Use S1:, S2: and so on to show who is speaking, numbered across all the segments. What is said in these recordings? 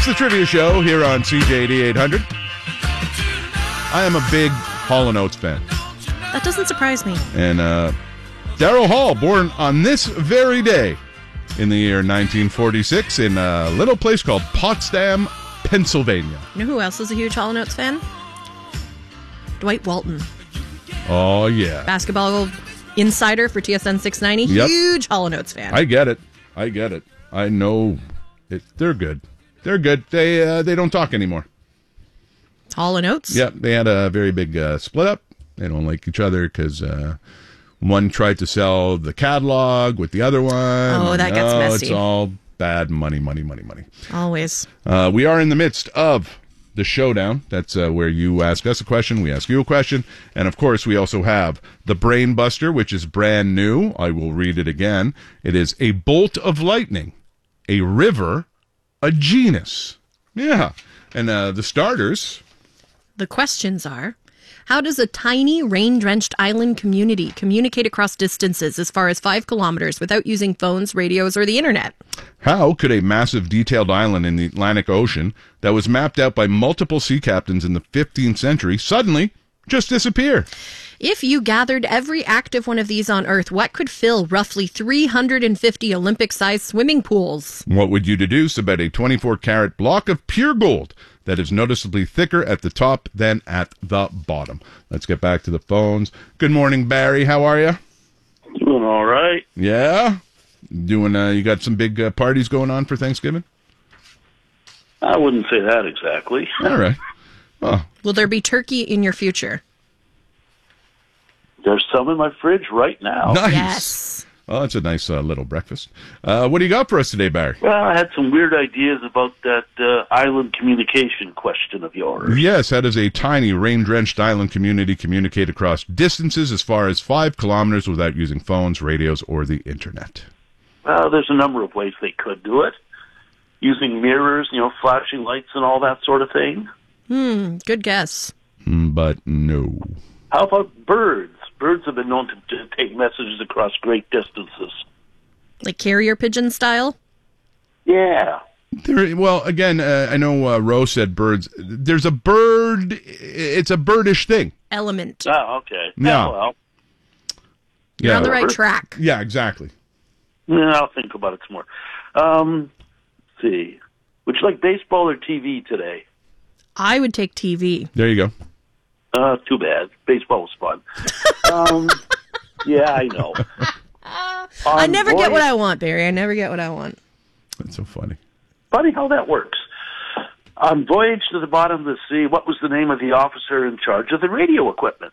S1: It's the Trivia Show here on CJD 800. I am a big Hall & Oates fan.
S2: That doesn't surprise me.
S1: And Daryl Hall, born on this very day in the year 1946 in a little place called Potsdam, Pennsylvania.
S2: You know who else is a huge Hall & Oates fan? Dwight Walton.
S1: Oh, yeah.
S2: Basketball insider for TSN 690.
S1: Yep.
S2: Huge Hall & Oates fan.
S1: I get it. I know it. They're good. They don't talk anymore.
S2: It's Hall & Oates?
S1: Yeah, they had a very big split up. They don't like each other because one tried to sell the catalog with the other one.
S2: Oh, that gets messy.
S1: It's all bad money.
S2: Always.
S1: We are in the midst of the showdown. That's where you ask us a question, we ask you a question. And, of course, we also have the Brain Buster, which is brand new. I will read it again. It is a bolt of lightning, a river, a genus. Yeah. And the starters.
S2: The questions are, how does a tiny, rain-drenched island community communicate across distances as far as 5 kilometers without using phones, radios, or the internet?
S1: How could a massive detailed island in the Atlantic Ocean that was mapped out by multiple sea captains in the 15th century suddenly just disappear?
S2: If you gathered every active one of these on Earth, what could fill roughly 350 Olympic-sized swimming pools?
S1: What would you deduce about a 24-carat block of pure gold that is noticeably thicker at the top than at the bottom? Let's get back to the phones. Good morning, Barry. How are you?
S3: Doing all right.
S1: Yeah? You got some big parties going on for Thanksgiving?
S3: I wouldn't say that exactly.
S1: All right. Oh.
S2: Will there be turkey in your future?
S3: There's some in my fridge right now.
S1: Nice.
S2: Yes.
S1: Well, that's a nice little breakfast. What do you got for us today, Barry?
S3: Well, I had some weird ideas about that island communication question of yours.
S1: Yes, how does a tiny, rain-drenched island community communicate across distances as far as 5 kilometers without using phones, radios, or the internet?
S3: Well, there's a number of ways they could do it. Using mirrors, flashing lights and all that sort of thing.
S2: Good guess.
S1: But no.
S3: How about birds? Birds have been known to take messages across great distances.
S2: Like carrier pigeon style?
S3: Yeah.
S1: Well, again, I know Rose said birds. There's a bird. It's a birdish thing.
S2: Element.
S3: Oh, okay.
S1: Yeah.
S3: Well,
S2: You're on the right track.
S1: Yeah, exactly.
S3: I'll think about it some more. Let's see. Would you like baseball or TV today?
S2: I would take TV.
S1: There you go.
S3: Too bad. Baseball was fun. Yeah, I know.
S2: I never get what I want, Barry. I never get what I want.
S1: That's so funny.
S3: Funny how that works. On Voyage to the Bottom of the Sea, what was the name of the officer in charge of the radio equipment?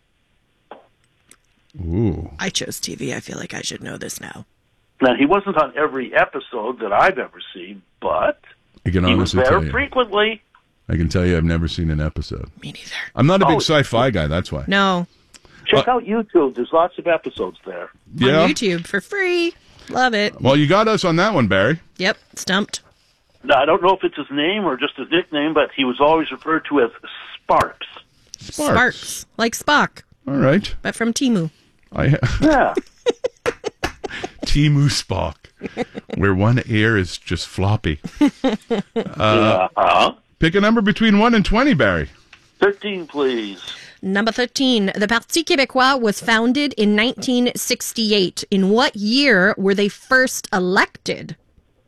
S1: Ooh.
S2: I chose TV. I feel like I should know this now.
S3: Now, he wasn't on every episode that I've ever seen, but
S1: I can
S3: he was
S1: honestly tell
S3: there
S1: you.
S3: frequently.
S1: I can tell you I've never seen an episode.
S2: Me neither.
S1: I'm not a big sci-fi guy, that's why.
S2: No.
S3: Check out YouTube. There's lots of episodes there.
S1: Yeah.
S2: On YouTube for free. Love it.
S1: Well, you got us on that one, Barry.
S2: Yep. Stumped.
S3: Now, I don't know if it's his name or just his nickname, but he was always referred to as Sparks.
S2: Sparks. Like Spock,
S1: All right.
S2: but from Temu.
S3: Yeah.
S1: Temu Spock, where one ear is just floppy. Pick a number between 1 and 20, Barry.
S3: 13, please.
S2: Number 13. The Parti Québécois was founded in 1968. In what year were they first elected?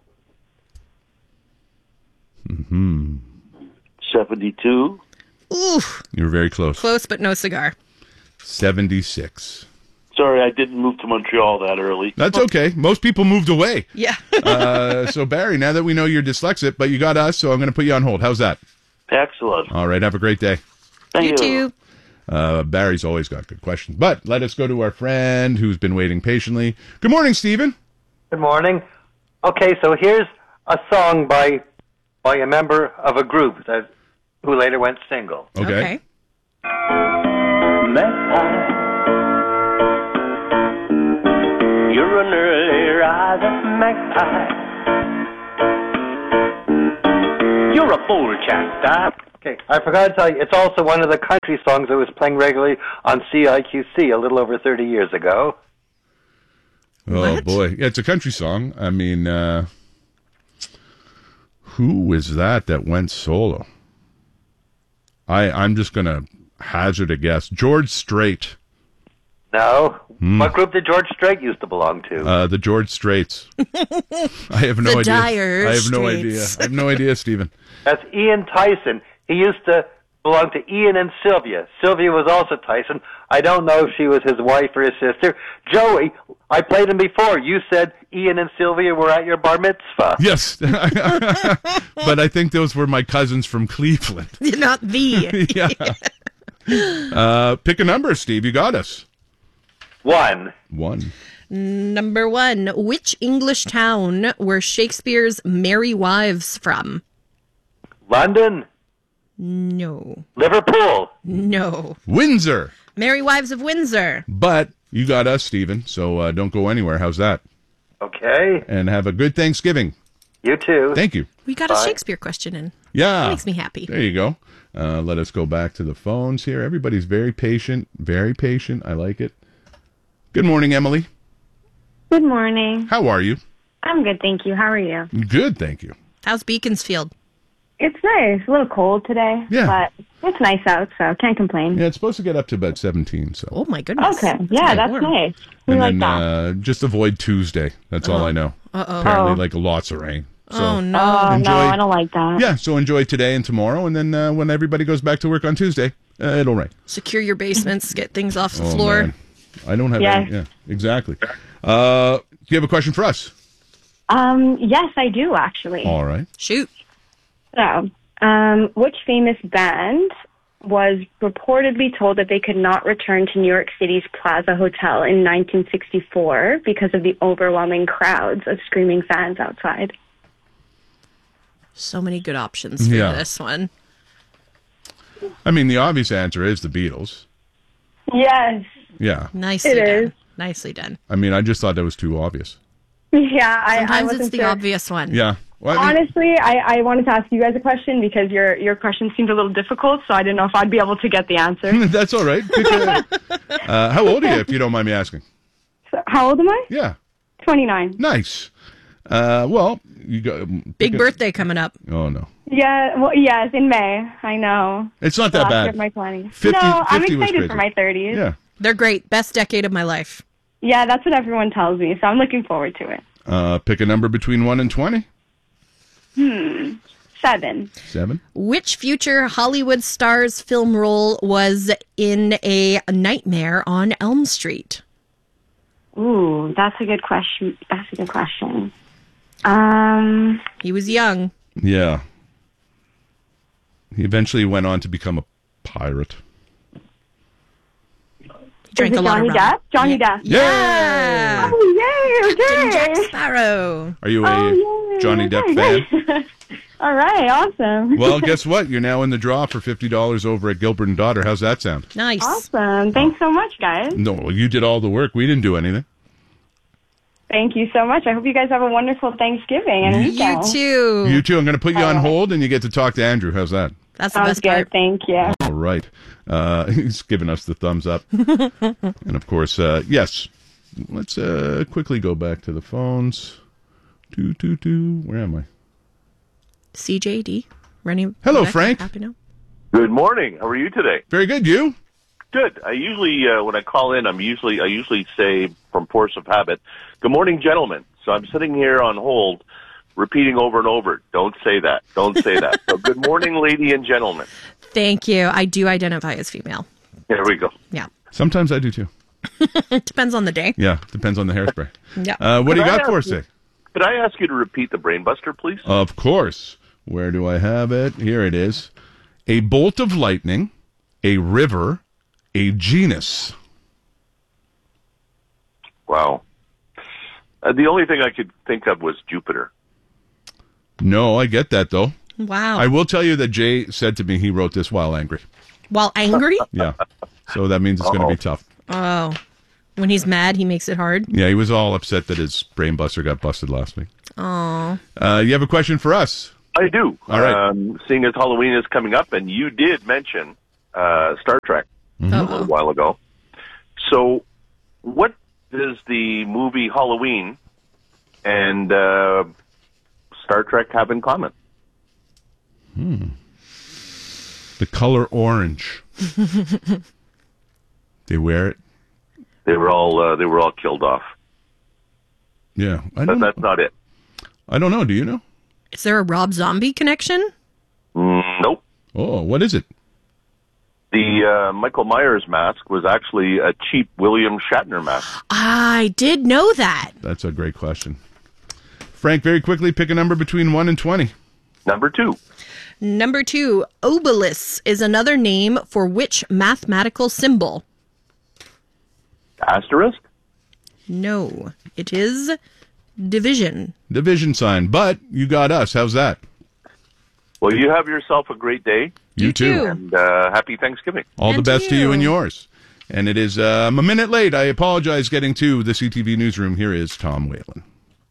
S3: 72.
S2: Oof.
S1: You were very close.
S2: Close, but no cigar.
S1: 76.
S3: Sorry, I didn't move to Montreal that early.
S1: That's okay. Most people moved away.
S2: Yeah.
S1: So, Barry, now that we know you're dyslexic, but you got us, so I'm going to put you on hold. How's that?
S3: Excellent.
S1: All right. Have a great day.
S3: Thank
S2: You too.
S1: Barry's always got good questions. But let us go to our friend who's been waiting patiently. Good morning, Stephen.
S4: Good morning. Okay, so here's a song by a member of a group who later went single.
S1: Okay.
S4: You're an early riser, magpie. You're a bold chap. Okay, I forgot to tell you, it's also one of the country songs that was playing regularly on CIQC a little over 30 years ago.
S1: Oh,
S2: What?
S1: boy. Yeah, it's a country song. I mean, Who is that went solo? I'm just going to hazard a guess. George Strait.
S4: No. What group did George Strait used to belong to?
S1: The George Straits. I have no
S2: The
S1: idea.
S2: Dire
S1: I have no idea.
S2: Straits.
S1: I have no idea, Stephen.
S4: That's Ian Tyson. He used to belong to Ian and Sylvia. Sylvia was also Tyson. I don't know if she was his wife or his sister. Joey, I played him before. You said Ian and Sylvia were at your bar mitzvah.
S1: Yes. But I think those were my cousins from Cleveland.
S2: Not the.
S1: Yeah. Pick a number, Steve. You got us.
S4: 1.
S2: Number 1. Which English town were Shakespeare's Merry Wives from?
S4: London.
S2: No.
S4: Liverpool.
S2: No.
S1: Windsor.
S2: Merry Wives of Windsor.
S1: But you got us, Stephen, so don't go anywhere. How's that?
S4: Okay.
S1: And have a good Thanksgiving.
S4: You too.
S1: Thank you.
S2: We got a Shakespeare question in.
S1: Yeah.
S2: That makes me happy.
S1: There you go. Let us go back to the phones here. Everybody's very patient. Very patient. I like it. Good morning, Emily.
S5: Good morning.
S1: How are you?
S5: I'm good, thank you. How are you?
S1: Good, thank you.
S2: How's Beaconsfield?
S5: It's nice. A little cold today.
S1: Yeah.
S5: But it's nice out, so can't complain.
S1: Yeah, it's supposed to get up to about 17, so.
S2: Oh, my goodness.
S5: Okay. Yeah, that's
S2: warm.
S5: nice. We
S1: And
S5: like
S1: then
S5: that.
S1: just avoid Tuesday. That's all I know.
S2: Uh-oh.
S1: Apparently,
S5: Oh.
S1: like lots of rain. So,
S2: Oh, no.
S5: Oh,
S1: enjoy-
S5: no, I don't like that.
S1: Yeah, so enjoy today and tomorrow, and then when everybody goes back to work on Tuesday, it'll rain.
S2: Secure your basements. Get things off the
S1: Oh,
S2: floor.
S1: man. I don't have
S5: Yes.
S1: any. Yeah, exactly. Do you have a question for us?
S5: Yes, I do, actually.
S1: All right.
S2: Shoot.
S5: So, which famous band was reportedly told that they could not return to New York City's Plaza Hotel in 1964 because of the overwhelming crowds of screaming fans outside?
S2: So many good options for
S1: Yeah.
S2: this one.
S1: I mean, the obvious answer is the Beatles.
S5: Yes.
S1: Yeah.
S2: Nicely
S5: It
S2: done.
S5: is.
S2: Nicely done.
S1: I mean, I just thought that was too obvious.
S5: Yeah, I
S2: Sometimes
S5: wasn't
S2: it's the
S5: sure.
S2: obvious one.
S1: Yeah. Well, I mean,
S5: Honestly, I wanted to ask you guys a question because your question seemed a little difficult, so I didn't know if I'd be able to get the answer.
S1: that's all right. How old are you, if you don't mind me asking?
S5: So, how old am I?
S1: Yeah.
S5: 29.
S1: Nice. Well, you got
S2: Big birthday coming up.
S1: Oh no,
S5: Yeah, well, yes, in May. I know.
S1: it's not
S5: The
S1: that
S5: last year
S1: bad.
S5: of my planning.
S1: 50
S5: no, I'm
S1: 50 was
S5: excited
S1: crazy.
S5: for my 30s.
S1: Yeah.
S2: They're great. Best decade of my life.
S5: Yeah, that's what everyone tells me, so I'm looking forward to it.
S1: Pick a number between 1 and 20.
S5: 7.
S1: 7.
S2: Which future Hollywood star's film role was in A Nightmare on Elm Street?
S5: Ooh, that's a good question.
S2: He was young.
S1: Yeah. He eventually went on to become a pirate.
S2: He drank
S5: is it
S2: a lot
S5: Johnny
S2: of rum.
S5: Depp? Johnny Depp.
S2: Yeah.
S5: Oh, yay,
S2: Captain Jack
S5: okay.
S2: Sparrow.
S1: Are you a
S5: Oh, yay.
S1: Johnny Depp fan?
S5: All right, awesome.
S1: Well, guess what? You're now in the draw for $50 over at Gilbert and Daughter. How's that sound?
S2: Nice.
S5: Awesome. Thanks so much, guys.
S1: No, well, you did all the work. We didn't do anything.
S5: Thank you so much. I hope you guys have a wonderful Thanksgiving and
S2: You
S5: weekend.
S2: too.
S1: You too. I'm going to put you on hold, and you get to talk to Andrew. How's that?
S2: That's the
S5: Sounds
S2: best
S5: good.
S2: part.
S5: Thank you.
S1: All right. He's giving us the thumbs up. And, of course, yes. Let's quickly go back to the phones. Where am I?
S2: CJD. Running.
S1: Hello,
S2: Rebecca,
S1: Frank.
S2: Happy now?
S6: Good morning. How are you today?
S1: Very good. You?
S6: Good. I usually, when I call in, I usually say from force of habit, "Good morning, gentlemen." So I'm sitting here on hold, repeating over and over, "Don't say that. Don't say that." So good morning, lady and gentlemen.
S2: Thank you. I do identify as female.
S6: There we go.
S2: Yeah.
S1: Sometimes I do, too.
S2: It depends on the day.
S1: Yeah, depends on the hairspray.
S2: Yeah.
S1: What do you
S6: Could I
S1: got for us
S6: ask you-
S1: today?
S6: Could I ask you to repeat the Brainbuster, please?
S1: Of course. Where do I have it? Here it is. A bolt of lightning, a river, a genus.
S6: Wow. The only thing I could think of was Jupiter.
S1: No, I get that, though.
S2: Wow.
S1: I will tell you that Jay said to me he wrote this while angry.
S2: While angry?
S1: Yeah. So that means it's going to be tough.
S2: Oh. When he's mad, he makes it hard.
S1: Yeah, he was all upset that his brain buster got busted last week.
S2: Oh.
S1: You have a question for us?
S6: I do.
S1: All right.
S6: Seeing as Halloween is coming up, and you did mention Star Trek a little while ago. So, what does the movie Halloween and Star Trek have in common?
S1: The color orange. They wear it.
S6: They were all killed off.
S1: Yeah,
S6: But that's not it.
S1: I don't know. Do you know?
S2: Is there a Rob Zombie connection?
S6: Nope.
S1: Oh, what is it?
S6: The Michael Myers mask was actually a cheap William Shatner mask.
S2: I did know that.
S1: That's a great question. Frank, very quickly, pick a number between 1 and 20.
S6: Number 2.
S2: Number 2, obelus is another name for which mathematical symbol?
S6: Asterisk?
S2: No, it is division.
S1: Division sign, but you got us. How's that?
S6: Well, you have yourself a great day.
S1: You too.
S6: And happy Thanksgiving.
S1: All the
S2: And
S1: best
S2: to
S1: to you
S2: you.
S1: and yours. And it is a minute late. I apologize getting to the CTV newsroom. Here is Tom Whalen.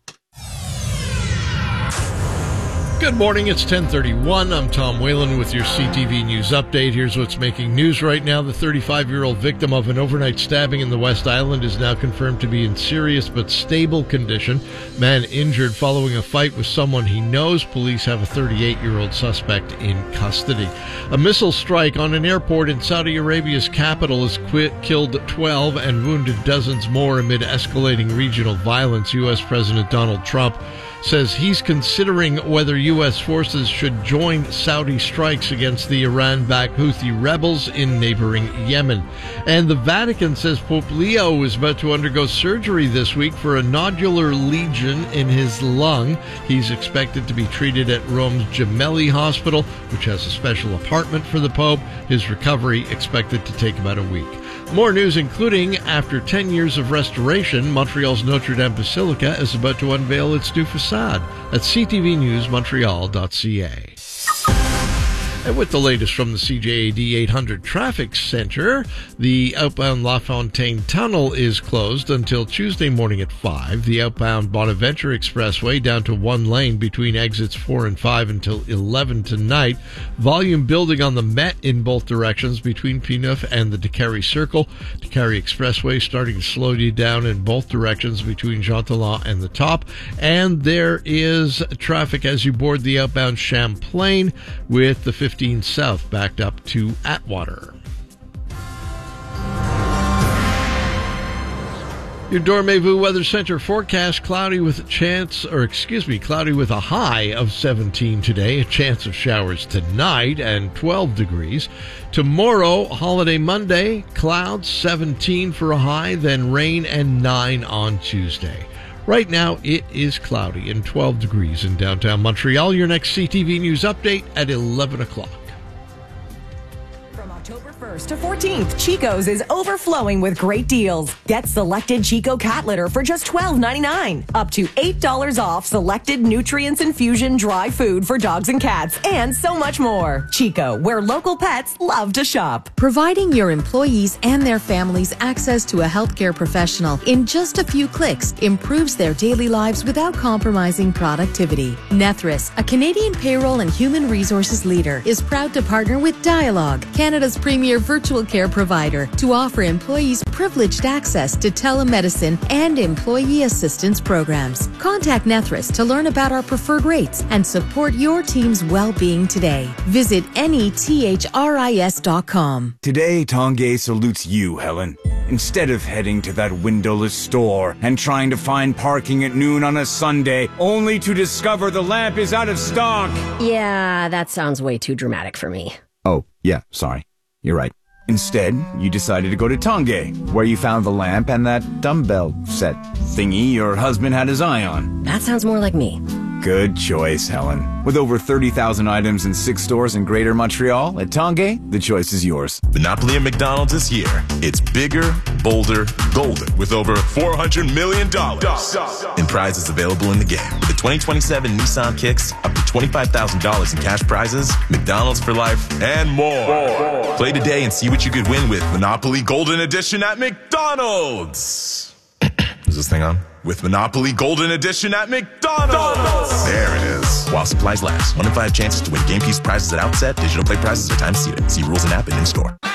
S7: Good morning, it's 10:31. I'm Tom Whalen with your CTV News Update. Here's what's making news right now. The 35-year-old victim of an overnight stabbing in the West Island is now confirmed to be in serious but stable condition. Man injured following a fight with someone he knows. Police have a 38-year-old suspect in custody. A missile strike on an airport in Saudi Arabia's capital has killed 12 and wounded dozens more amid escalating regional violence. U.S. President Donald Trump says he's considering whether U.S. forces should join Saudi strikes against the Iran-backed Houthi rebels in neighboring Yemen. And the Vatican says Pope Leo is about to undergo surgery this week for a nodular lesion in his lung. He's expected to be treated at Rome's Gemelli Hospital, which has a special apartment for the Pope. His recovery expected to take about a week. More news, including after 10 years of restoration, Montreal's Notre Dame Basilica is about to unveil its new facade at ctvnewsmontreal.ca. And with the latest from the CJAD 800 Traffic Center, the outbound La Fontaine Tunnel is closed until Tuesday morning at 5. The outbound Bonaventure Expressway down to one lane between exits 4 and 5 until 11 tonight. Volume building on the Met in both directions between Pieneuf and the Décarie Circle. Décarie Expressway starting to slow you down in both directions between Jean Talon and the Top. And there is traffic as you board the outbound Champlain with the 15 South backed up to Atwater. Your Dormez-vous Weather Center forecast: cloudy with a high of 17 today, a chance of showers tonight, and 12 degrees. Tomorrow, holiday Monday, clouds, 17 for a high, then rain and 9 on Tuesday. Right now, it is cloudy and 12 degrees in downtown Montreal. Your next CTV News Update at 11 o'clock.
S8: From October 1st to 14th, Chico's is overflowing with great deals. Get selected Chico cat litter for just $12.99. Up to $8 off selected nutrients infusion dry food for dogs and cats, and so much more. Chico, where local pets love to shop.
S9: Providing your employees and their families access to a healthcare professional in just a few clicks improves their daily lives without compromising productivity. Nethris, a Canadian payroll and human resources leader, is proud to partner with Dialogue, Canada's premier virtual care provider, to offer employees privileged access to telemedicine and employee assistance programs. Contact Nethris to learn about our preferred rates and support your team's well-being today. Visit nethris.com.
S10: Today, Tanguay salutes you, Helen. Instead of heading to that windowless store and trying to find parking at noon on a Sunday, only to discover the lamp is out of stock.
S11: Yeah, that sounds way too dramatic for me.
S10: Oh, yeah, sorry. You're right. Instead, you decided to go to Tanguay, where you found the lamp and that dumbbell set thingy your husband had his eye on.
S11: That sounds more like me.
S10: Good choice, Helen. With over 30,000 items in 6 stores in Greater Montreal, at Tanguay, the choice is yours.
S12: Monopoly at McDonald's is here. It's bigger, bolder, golden, with over $400 million in prizes available in the game. With the 2027 Nissan Kicks, up to $25,000 in cash prizes, McDonald's for life, and more. Play today and see what you could win with Monopoly Golden Edition at McDonald's. Is this thing on? With Monopoly Golden Edition at McDonald's. There it is. While supplies last. 1 in 5 chances to win game piece prizes at outset. Digital play prizes are time seated. See rules and app and in store.